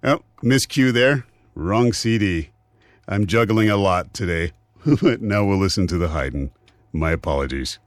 Oh, miscue there. Wrong CD. I'm juggling a lot today. But now we'll listen to the Haydn. My apologies.